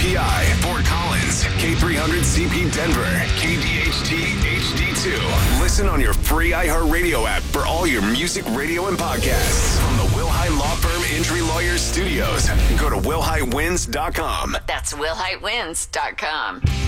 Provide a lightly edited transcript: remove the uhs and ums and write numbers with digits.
PI, Fort Collins, K300CP Denver, KDHT HD2. Listen on your free iHeartRadio app for all your music, radio, and podcasts. From the Wilhite Law Firm Injury Lawyers Studios, go to wilhitewins.com. That's wilhitewins.com.